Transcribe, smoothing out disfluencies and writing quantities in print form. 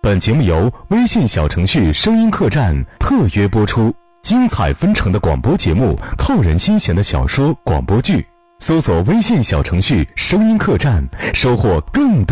本节目由微信小程序声音客栈特约播出，精彩纷呈的广播节目，扣人心弦的小说广播剧，搜索微信小程序声音客栈，收获更多